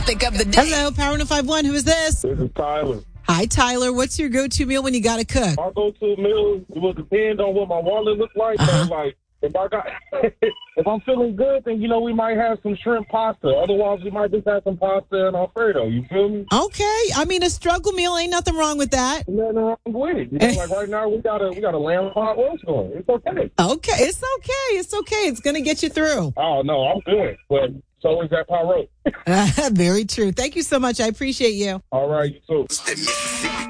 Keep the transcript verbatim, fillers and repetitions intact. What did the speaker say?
topic of the day. Hello, Power one five one. Who is this? This is Tyler. Hi, Tyler. What's your go-to meal when you got to cook? I'll go to a meal. It will depend on what my wallet looks like. Uh-huh. So, like, if I got, if I'm feeling good, then, you know, we might have some shrimp pasta. Otherwise, we might just have some pasta and Alfredo. You feel me? Okay. I mean, a struggle meal, ain't nothing wrong with that. Nothing wrong with it. You know, like right now, we got a we got a lamb pot roast going. It's okay. Okay. It's okay. It's okay. It's going to get you through. Oh, no, I'm good. But so is that pot roast. Very true. Thank you so much. I appreciate you. All right, you too.